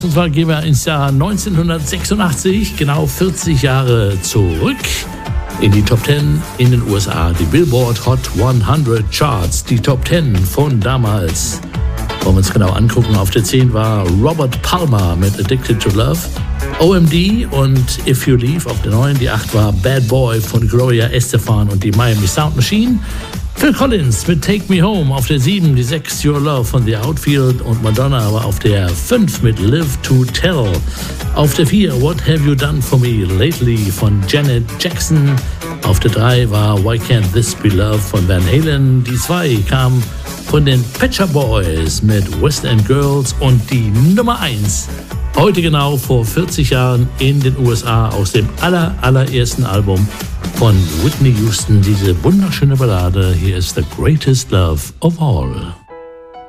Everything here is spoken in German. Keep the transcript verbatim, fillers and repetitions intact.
Und zwar gehen wir ins Jahr neunzehnhundertsechsundachtzig, genau vierzig Jahre zurück, in die Top zehn in den U S A, die Billboard Hot hundert Charts, die Top zehn von damals. Wollen wir uns genau angucken, auf der zehn war Robert Palmer mit Addicted to Love, O M D und If You Leave auf der neun, die acht war Bad Boy von Gloria Estefan und die Miami Sound Machine. Phil Collins mit Take Me Home auf der sieben, die sechs Your Love von The Outfield und Madonna war auf der fünf mit Live to Tell. Auf der vier What Have You Done For Me Lately von Janet Jackson. Auf der drei war Why Can't This Be Love von Van Halen. Die zwei kam von den Pet Shop Boys mit West End Girls und die Nummer eins. Heute genau vor vierzig Jahren in den U S A aus dem aller, allerersten Album von Whitney Houston, diese wunderschöne Ballade. Hier ist The Greatest Love of All.